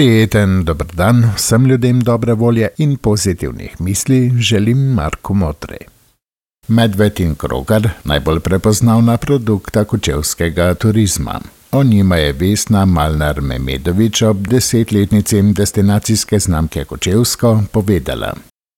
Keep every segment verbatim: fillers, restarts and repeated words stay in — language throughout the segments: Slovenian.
Prijeten dober dan vsem ljudem dobre volje in pozitivnih misli želim Marko Modrej. Medved in krogar, najbolj prepoznavna produkta kočevskega turizma. O njima je Vesna Malnar-Memedovič ob desetletnici destinacijske znamke Kočevsko povedala.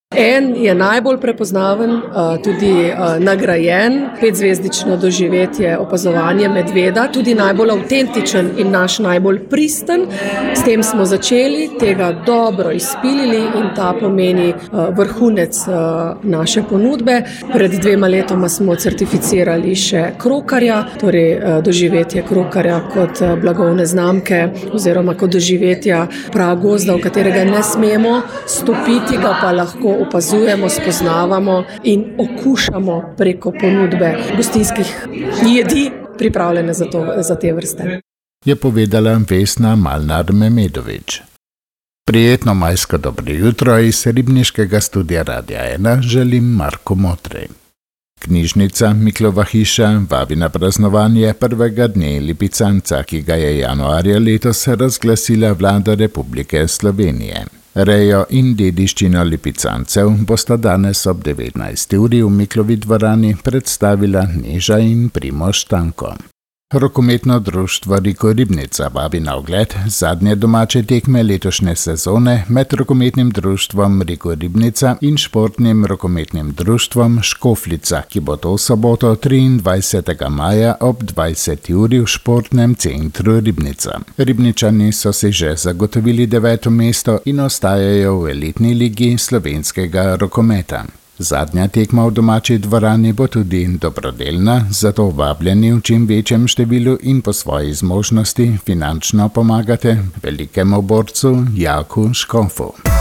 En je najbolj prepoznaven, tudi nagrajen, petzvezdično doživetje, opazovanje medveda, tudi najbolj avtentičen in naš najbolj pristen. S tem smo začeli, tega dobro izpilili in ta pomeni vrhunec naše ponudbe. Pred dvema letoma smo certificirali še krokarja, torej doživetje krokarja kot blagovne znamke oziroma kot doživetja pragozda, v katerega ne smemo stopiti, ga pa lahko opazujemo, spoznavamo in okušamo preko ponudbe gostinskih jedi, pripravljene za, to, za te vrste. Je povedala Vesna Malnar-Memedovič. Prijetno majsko dobro jutro iz ribniškega studia Radia ena želim Marko Modrej. Knjižnica Miklova hiša vabi na praznovanje prvega dne lipicanca, ki ga je januarja letos razglasila Vlada Republike Slovenije. Rejo in dediščino lipicancev bosta danes ob devetnajsti uri v Miklovi dvorani predstavila Neža in Primož Tanko. Rokometno društvo Riko Ribnica vabi na ogled zadnje domače tekme letošnje sezone med rokometnim društvom Riko Ribnica in športnim rokometnim društvom Škofljica, ki bo to soboto triindvajsetega maja ob dvajseti uri v športnem centru Ribnica. Ribničani so si že zagotovili deveto mesto in ostajajo v elitni ligi slovenskega rokometa. Zadnja tekma v domači dvorani bo tudi dobrodelna, zato vabljeni v čim večjem številu in po svoji zmožnosti finančno pomagate velikemu borcu Jaku Škofu.